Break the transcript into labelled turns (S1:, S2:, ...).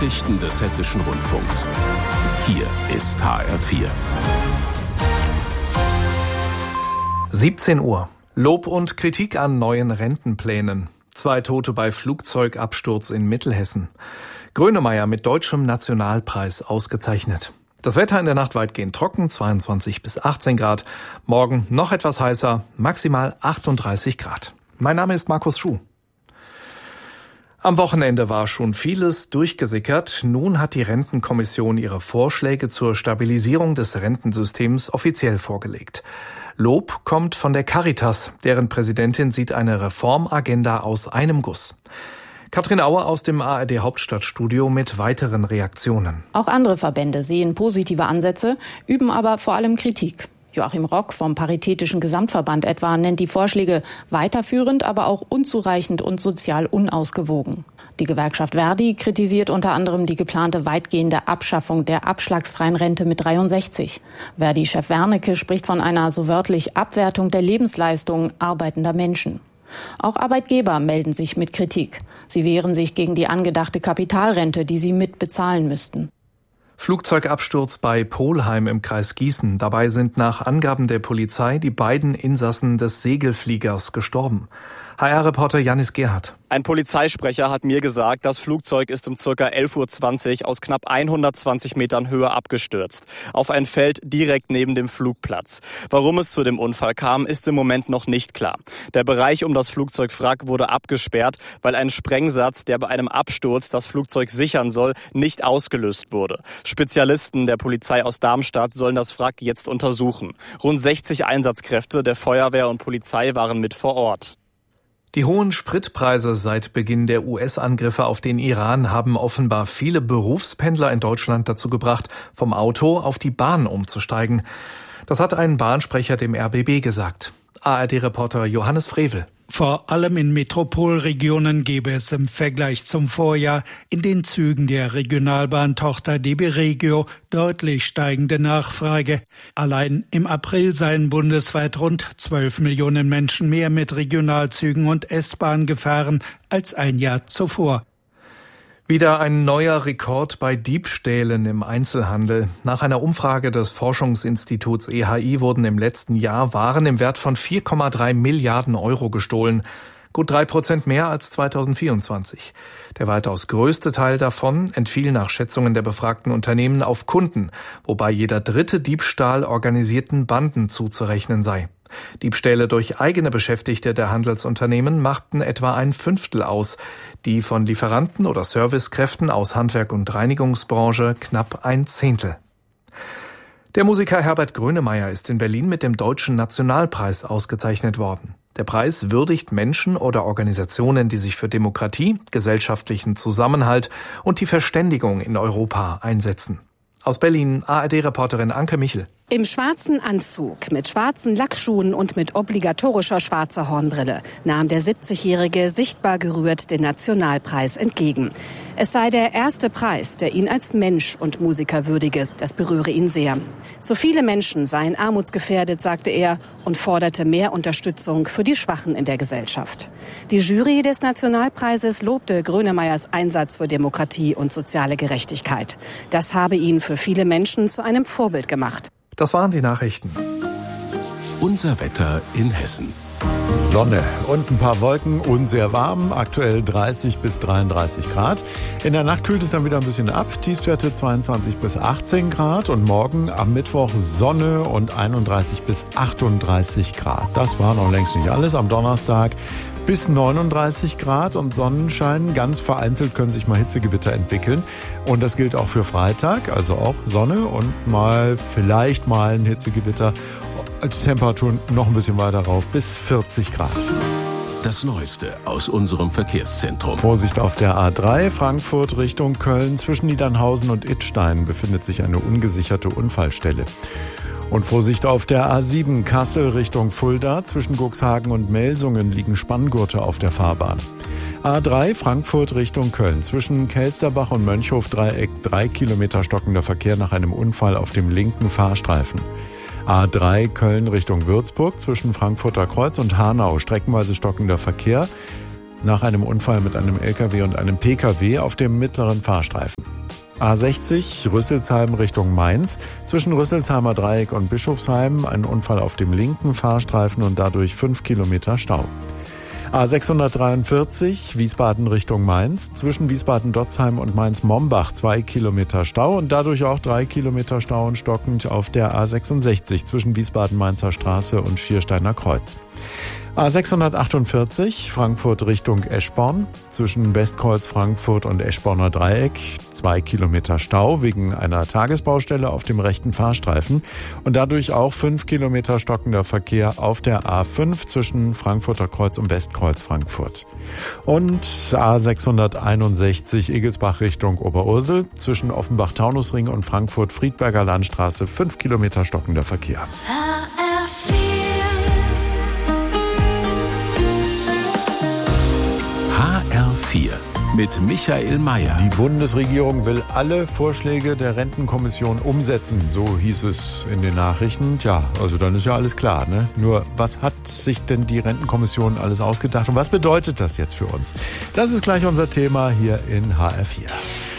S1: Nachrichten des Hessischen Rundfunks. Hier ist HR4.
S2: 17 Uhr. Lob und Kritik an neuen Rentenplänen. 2 Tote bei Flugzeugabsturz in Mittelhessen. Grönemeyer mit deutschem Nationalpreis ausgezeichnet. Das Wetter in der Nacht weitgehend trocken, 22 bis 18 Grad. Morgen noch etwas heißer, maximal 38 Grad. Mein Name ist Markus Schuh. Am Wochenende war schon vieles durchgesickert. Nun hat die Rentenkommission ihre Vorschläge zur Stabilisierung des Rentensystems offiziell vorgelegt. Lob kommt von der Caritas, deren Präsidentin sieht eine Reformagenda aus einem Guss. Katrin Auer aus dem ARD Hauptstadtstudio mit weiteren Reaktionen.
S3: Auch andere Verbände sehen positive Ansätze, üben aber vor allem Kritik. Joachim Rock vom Paritätischen Gesamtverband etwa nennt die Vorschläge weiterführend, aber auch unzureichend und sozial unausgewogen. Die Gewerkschaft Verdi kritisiert unter anderem die geplante weitgehende Abschaffung der abschlagsfreien Rente mit 63. Verdi-Chef Wernicke spricht von einer so wörtlich Abwertung der Lebensleistung arbeitender Menschen. Auch Arbeitgeber melden sich mit Kritik. Sie wehren sich gegen die angedachte Kapitalrente, die sie mitbezahlen müssten.
S2: Flugzeugabsturz bei Polheim im Kreis Gießen. Dabei sind nach Angaben der Polizei die beiden Insassen des Segelfliegers gestorben. HR-Reporter Janis Gerhardt.
S4: Ein Polizeisprecher hat mir gesagt, das Flugzeug ist um ca. 11:20 Uhr aus knapp 120 Metern Höhe abgestürzt. Auf ein Feld direkt neben dem Flugplatz. Warum es zu dem Unfall kam, ist im Moment noch nicht klar. Der Bereich um das Flugzeugwrack wurde abgesperrt, weil ein Sprengsatz, der bei einem Absturz das Flugzeug sichern soll, nicht ausgelöst wurde. Spezialisten der Polizei aus Darmstadt sollen das Wrack jetzt untersuchen. Rund 60 Einsatzkräfte der Feuerwehr und Polizei waren mit vor Ort.
S2: Die hohen Spritpreise seit Beginn der US-Angriffe auf den Iran haben offenbar viele Berufspendler in Deutschland dazu gebracht, vom Auto auf die Bahn umzusteigen. Das hat ein Bahnsprecher dem RBB gesagt. ARD-Reporter Johannes Frevel.
S5: Vor allem in Metropolregionen gäbe es im Vergleich zum Vorjahr in den Zügen der Regionalbahntochter DB Regio deutlich steigende Nachfrage. Allein im April seien bundesweit rund 12 Millionen Menschen mehr mit Regionalzügen und S-Bahn gefahren als ein Jahr zuvor.
S2: Wieder ein neuer Rekord bei Diebstählen im Einzelhandel. Nach einer Umfrage des Forschungsinstituts EHI wurden im letzten Jahr Waren im Wert von 4,3 Milliarden Euro gestohlen. Gut 3% mehr als 2024. Der weitaus größte Teil davon entfiel nach Schätzungen der befragten Unternehmen auf Kunden, wobei jeder dritte Diebstahl organisierten Banden zuzurechnen sei. Diebstähle durch eigene Beschäftigte der Handelsunternehmen machten etwa 1/5 aus, die von Lieferanten oder Servicekräften aus Handwerk- und Reinigungsbranche knapp 1/10. Der Musiker Herbert Grönemeyer ist in Berlin mit dem Deutschen Nationalpreis ausgezeichnet worden. Der Preis würdigt Menschen oder Organisationen, die sich für Demokratie, gesellschaftlichen Zusammenhalt und die Verständigung in Europa einsetzen. Aus Berlin ARD-Reporterin Anke Michel.
S6: Im schwarzen Anzug, mit schwarzen Lackschuhen und mit obligatorischer schwarzer Hornbrille nahm der 70-Jährige sichtbar gerührt den Nationalpreis entgegen. Es sei der erste Preis, der ihn als Mensch und Musiker würdige. Das berühre ihn sehr. So viele Menschen seien armutsgefährdet, sagte er, und forderte mehr Unterstützung für die Schwachen in der Gesellschaft. Die Jury des Nationalpreises lobte Grönemeyers Einsatz für Demokratie und soziale Gerechtigkeit. Das habe ihn für viele Menschen zu einem Vorbild gemacht.
S2: Das waren die Nachrichten.
S1: Unser Wetter in Hessen.
S7: Sonne und ein paar Wolken und sehr warm, aktuell 30 bis 33 Grad. In der Nacht kühlt es dann wieder ein bisschen ab, Tiefstwerte 22 bis 18 Grad und morgen am Mittwoch Sonne und 31 bis 38 Grad. Das war noch längst nicht alles. Am Donnerstag bis 39 Grad und Sonnenschein. Ganz vereinzelt können sich mal Hitzegewitter entwickeln. Und das gilt auch für Freitag, also auch Sonne und vielleicht mal ein Hitzegewitter. Die Temperaturen noch ein bisschen weiter rauf, bis 40 Grad.
S1: Das Neueste aus unserem Verkehrszentrum.
S7: Vorsicht auf der A3, Frankfurt Richtung Köln. Zwischen Niedernhausen und Idstein befindet sich eine ungesicherte Unfallstelle. Und Vorsicht auf der A7, Kassel Richtung Fulda. Zwischen Cuxhagen und Melsungen liegen Spanngurte auf der Fahrbahn. A3, Frankfurt Richtung Köln. Zwischen Kelsterbach und Mönchhof-Dreieck 3 Kilometer stockender Verkehr nach einem Unfall auf dem linken Fahrstreifen. A3 Köln Richtung Würzburg, zwischen Frankfurter Kreuz und Hanau streckenweise stockender Verkehr nach einem Unfall mit einem LKW und einem PKW auf dem mittleren Fahrstreifen. A60 Rüsselsheim Richtung Mainz. Zwischen Rüsselsheimer Dreieck und Bischofsheim ein Unfall auf dem linken Fahrstreifen und dadurch 5 Kilometer Stau. A643 Wiesbaden Richtung Mainz. Zwischen Wiesbaden-Dotzheim und Mainz-Mombach 2 Kilometer Stau und dadurch auch 3 Kilometer Stau und stockend auf der A66 zwischen Wiesbaden-Mainzer Straße und Schiersteiner Kreuz. A648 Frankfurt Richtung Eschborn. Zwischen Westkreuz Frankfurt und Eschborner Dreieck 2 Kilometer Stau wegen einer Tagesbaustelle auf dem rechten Fahrstreifen und dadurch auch 5 Kilometer stockender Verkehr auf der A5 zwischen Frankfurter Kreuz und Westkreuz Frankfurt. Und A661 Egelsbach Richtung Oberursel. Zwischen Offenbach-Taunusring und Frankfurt-Friedberger Landstraße 5 Kilometer stockender Verkehr.
S1: HR4 mit Michael Mayer.
S7: Die Bundesregierung will alle Vorschläge der Rentenkommission umsetzen, so hieß es in den Nachrichten. Tja, also dann ist ja alles klar, ne? Nur, was hat sich denn die Rentenkommission alles ausgedacht und was bedeutet das jetzt für uns? Das ist gleich unser Thema hier in HR4.